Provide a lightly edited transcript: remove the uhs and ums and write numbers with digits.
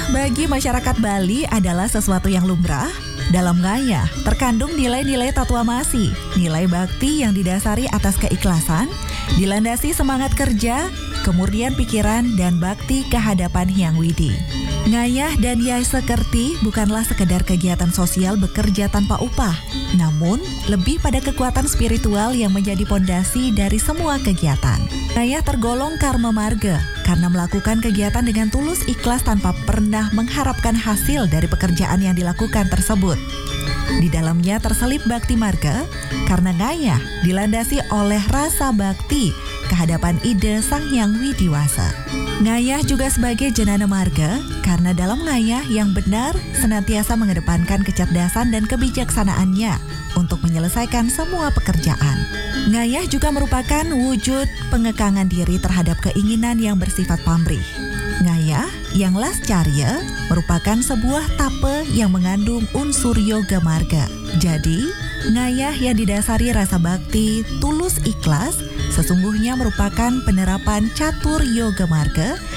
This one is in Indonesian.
bagi masyarakat Bali adalah sesuatu yang lumrah. Dalam ngayah terkandung nilai-nilai tatuamasi, nilai bakti yang didasari atas keikhlasan, dilandasi semangat kerja, kemurnian pikiran, dan bakti kehadapan Hyang Widi. Ngayah dan Yai Sekerti bukanlah sekedar kegiatan sosial bekerja tanpa upah, namun lebih pada kekuatan spiritual yang menjadi pondasi dari semua kegiatan. Ngayah tergolong karma marga karena melakukan kegiatan dengan tulus ikhlas tanpa pernah mengharapkan hasil dari pekerjaan yang dilakukan tersebut. Di dalamnya terselip bakti marga karena ngayah dilandasi oleh rasa bakti kehadapan ide Sang Hyang Widiwasa. Ngayah juga sebagai jenana marga karena dalam ngayah yang benar senantiasa mengedepankan kecerdasan dan kebijaksanaannya untuk menyelesaikan semua pekerjaan. Ngayah juga merupakan wujud pengekangan diri terhadap keinginan yang bersifat pamrih. Ngayah yang lascarya merupakan sebuah tape yang mengandung unsur yoga marga. Jadi, ngayah yang didasari rasa bakti, tulus ikhlas, sesungguhnya merupakan penerapan catur yoga marga